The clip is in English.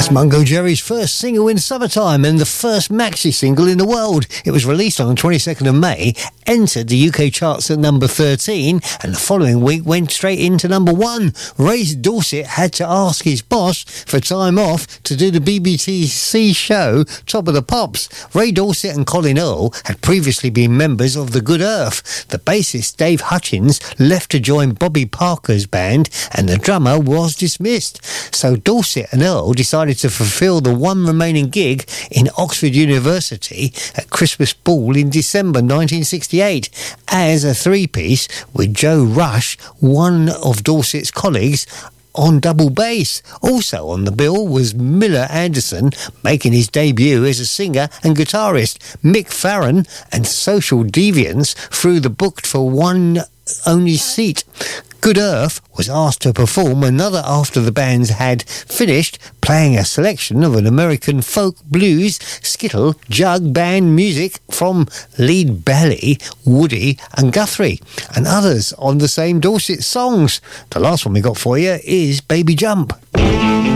Mungo Jerry's first single in summertime and the first maxi single in the world. It was released on the 22nd of May, entered the UK charts at number 13, and the following week went straight into number 1. Ray Dorset had to ask his boss for time off to do the BBC show Top of the Pops. Ray Dorset and Colin Earl had previously been members of The Good Earth. The bassist Dave Hutchins left to join Bobby Parker's band, and the drummer was dismissed. So Dorset and Earl decided to fulfil the one remaining gig in Oxford University at Christmas Ball in December 1968 as a three-piece with Joe Rush, one of Dorset's colleagues, on double bass. Also on the bill was Miller Anderson, making his debut as a singer and guitarist. Mick Farron and Social Deviants threw the booked for one only seat. Good Earth was asked to perform another after the bands had finished, playing a selection of an American folk, blues, skittle, jug band music from Lead Belly, Woody and Guthrie, and others on the same Dorset songs. The last one we got for you is Baby Jump.